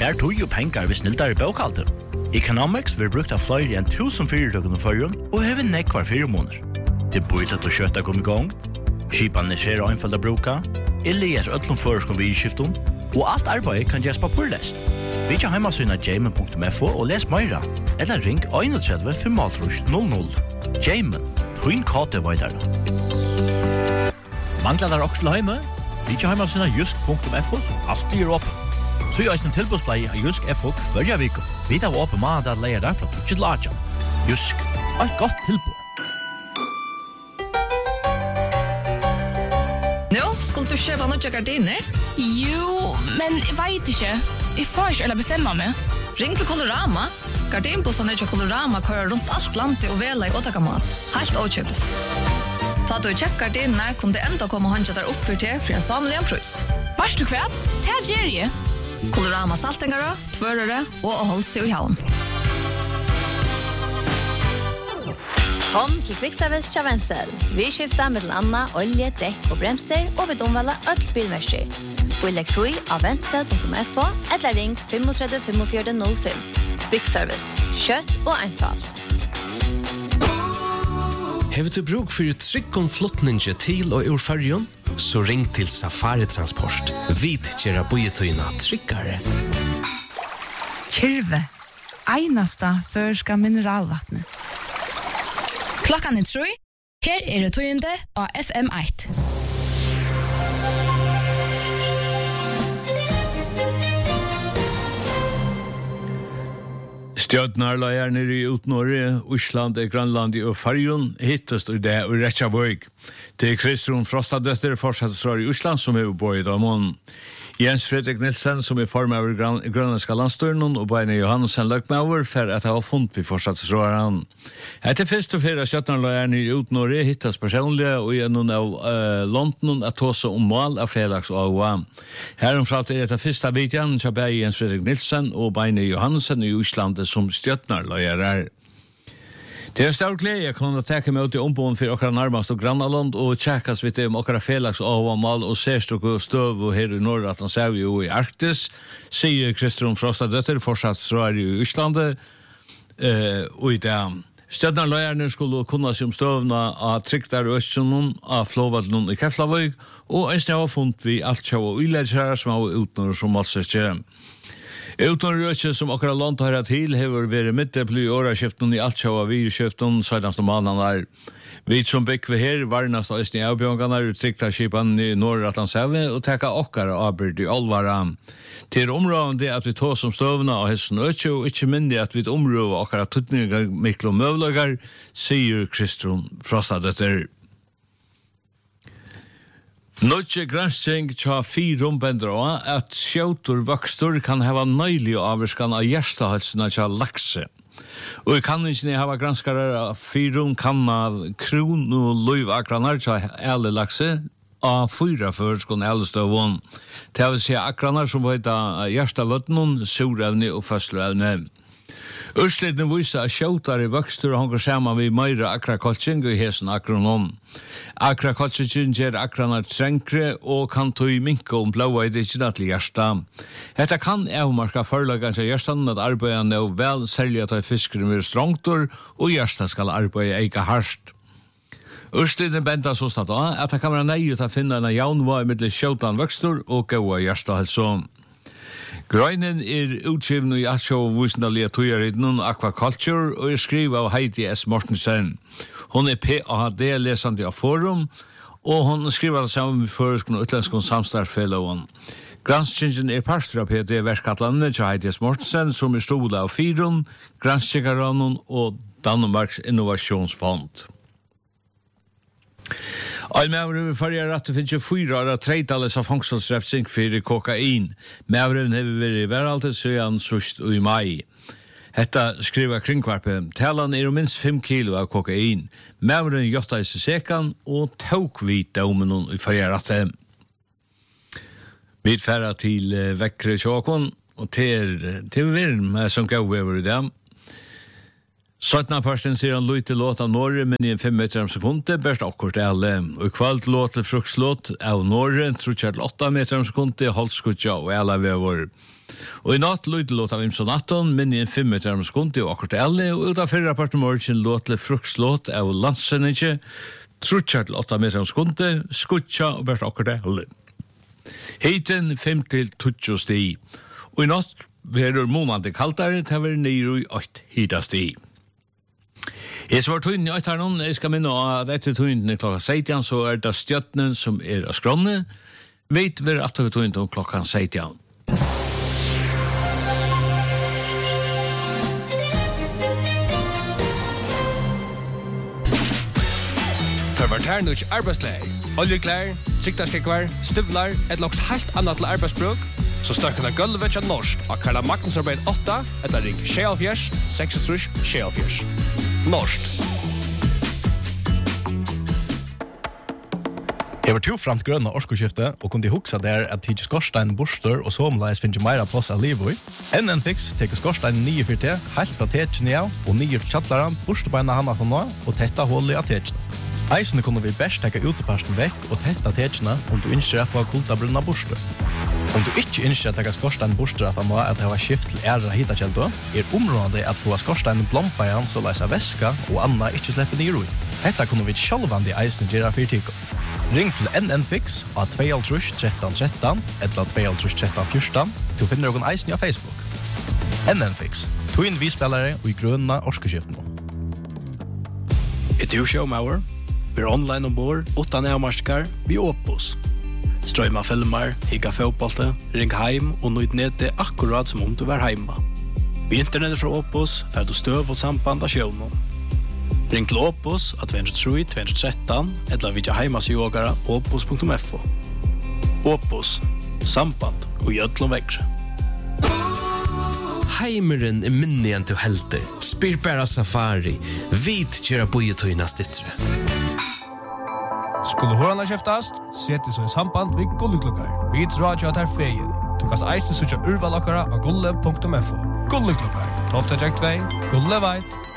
Mer tog og pengar vi sniltar I bokhalter. Economics vil brukt av flere enn 1000 fyrirtøkken I førjun og hever nekvar 4 måneder. Det bøylet å kjøtta kom I gang, skipan skjer og einfalda bruka, Elias öllum føreskom vi I skiftum, og alt arbeid kan gjøres papurlest. Vi kan heimasyna jamen.fo og les meira, eller ring 31 500. Jamen, twin kate veidar. Manglar der også til heime? Vi kan heimasyna jusk.fo, som alltid åpen. Så jeg en tilbudsblei av Jusk FO hver vik. Vi tar åpen mandag at leier der fra 2 til 8. Jusk, et godt tilbud. Nå, skulle du kjøpe noen gardiner? Jo, men jeg vet ikke. Jeg får ikke eller bestemme meg. Ring til Colorama. Gardinbossene til Colorama kører rundt alt landet og vela I åtakamat. Helt åkjøpes. Ta du kjøpt gardiner, kunne det enda komme håndja der opp for til en samlig pris. Varst du kvært? Det gjør jeg. Colorama saltengara, tvørere og holse I havn. Kom til Kvickservice Chavensel. Vi skifter med Anna, olje, dekk og bremser, og vi domvalder alt bilmersker. Vi legger tog av vensel.fo, eller ring 35 45 05. Kvickservice. Kjøtt og einfalt. Har du bruk for tryggom flottninge til og ur färjan? Så ring til Safari Transport. Vid kjera bojetøyna tryggare. Kyrve. Einasta førska mineralvattnet. Klokkan 3. Her det tøyende av FM1. Stjøtnarleier nere I Utnorge, Osland, Grønland og Färjön hittest I det og Reykjavik. Det Kristrun Frostadøtter fortsatt I Osland som bøyd av månen. Jens Fredrik Nilsen som formad av grønlandska landstyrnen og Beine Johansen Løkmauer for at ha funnet vi fortsatt han. Etter først og fyrre stjøtnarleier nere I Utnorge hittest personlig og gjennom av London at tåse mål av Felix og AOA. Heromfra til etter første vidjan så ber Jens Fredrik Nilsen og Beine Johansen I Osland som stjøtnarleier Det en stor glede jeg kunne takke meg ut I ombåen for okra nærmast og Grannaland og tjekkas vidt okra Felix og mal og serstok og støv og her I Norge at han ser vi jo I Arktis, sier Kristrun Frostadøtter, fortsatt I Øslandet, og I det. Stjøtnarleierne skulle kunne se støvna av Trygdar og Østjønnen, av Flåvadlen I Keflavøy, og en sted har funnet vi alt sjå og uledgjere som har utnår som målsøkje. Utenrøkje som akkurat land har til hever vært middeply I åraskiften I alt sjå av virkjøften, søydans og mannen Vi som bygg vi her, varnast av Østning avbjørngene, utrykta skipan I Nord-Atlantshavet og teka okkara arbeid I alvara. Til områden det at vi tås som støvna av hesten økje, og ikke mindre at vi områder okkara tuttninger miklo møvlager, sier Kristrun Frostadøtter. Nødje gransking tja 4 bender av at skjautor vokstor kan hava nøylig avvarskan av hjertehalsene tja lakse. Og I kanningene hava granskare av 4 kan av kron og løyvakranar tja æle lakse av 4 førskon ælestøvån. Det vil si akranar som heita hjertevøtnen, surevne og føsselevne. Urslitene viser at skjautar I vokstor hangar saman vi meira akrakoltsing og hesen akronom. Akrakoltsing gjør akranar trengre og kan tog minka blåa I det ikke til hjärsta. Hetta kan avmarka forlagans av hjertan at arbeida nå vel særlig at fiskere med strongtor og hjersta skal arbeida eika harst. Urslitene benda så statt at det kan være nøy til å finne en jaunva I middel skjautan vokstor og gaua hjersta helsom. Grøynen utskriven I Asjo og Vusendalige Tøyariden Aquaculture og skrivet av Heidi S. Mortensen. Hun PhD-lesende av Forum, og hun skriver det sammen med føreskon og utlandskon samstarfellåen. Granskingen parster av PhD-verkatlandet til Heidi S. Mortensen, som stola av Fyron, Granskingaranen og Danmarks Innovationsfond. Almauren farger at det finnes 4 år av 3-tallet av fangstelsrefsing for kokain. Mauren har vært veraltet siden sørst I mai. Hetta skriver kringkvarpet. Talan minst 5 kilo av kokain. Mauren gjøtta I sekan og tok vidt daumen I farger at det. Vi færre til vekkre tjåkon, og til vi med som gav over I dem. Sådana parsten ser han lite låt av Norge, men i en 5 meter om sekunde, bäst akkurat alle. Og kvalt låt til frukslåt av Norge, trutjer til 8 meter om sekunde, holdskutja og alle vever. Og i natt lite låt av Imsonaton, men i en 5 meter om sekunde, og akkurat alle, og ut av 4 parten morgen låt til frukslåt av Landsenninge, trutjer til 8 meter om sekunde, skutja og bæst akkurat alle. Heiten 5 til 20 sti. Og i natt verður månande kaldare, det var nere i 8 hitast sti. Jeg som var tøyden i 8 her nå, jeg skal minne at etter tøyden klokka 16, så det stjøttene som av skrånne. Vet vi at vi tøyden om klokka 16. Pervertær nødt arbeidsleir. Oljeklær, siktarskekvar, støvlar, et lagt helt annet til arbeidsbruk, så støkken av gulvet til norsk av Karla Magnusarbeid 8, etter ring 76, 66, 76. Norsk. Jeg var framt grønne årskoskifte, og kunne huksa der at tidlig skorstein, borster og somleis finner meira plass av livet i. NN Fix teker skorstein 9-4T, helt fra tetjen av, og 9 til kjattleren, borstebeina handa til nå, og tetta hullet av tetjene. Eisene kunne vi best teka uteparsten vekk og tetta tetjene om du ønsker å få kultabrunna borster. Om du ikke ønsker å teka skorstein borster at han må at det var skift til ære hitakjeldo, området at få skorstein blompa igjen så leisa væska og anna ikke slipper ned i. Dette kunne vi sjálvandi eisene gjøre fyrtiko. Ring til NN Fix av 2-13-13 eller 2-13-14 til å finne noen eisene av Facebook. NN Fix, tog inn visspillere og i grønna årskoskiftene. Et showmauer. Vi online ombord, 8 nærmarskar, vi Opus. Strøyma filmer, higga fotbollte, ring heim og nøyd nede akkurat som om du var heima. Vi internettet fra Opus, fer du støv og samband av sjøvnen. Ring til Opus av 203-213, eller vidja heimas i ågara opus.fo. Opus, samband og gjødlom vekkre. Heimeren minnig enn til helter. Spyr bæra safari. Vit kjera bojetøyna stittre. Skulle hørana kjeftast, seti så i samband vid Gulliklukkar. Vi tror at jeg tar feien. Du kan eisen sutja urvalokkara av gulle.fo. Gulliklukkar. Tofta Jack 2, Gulle Veit,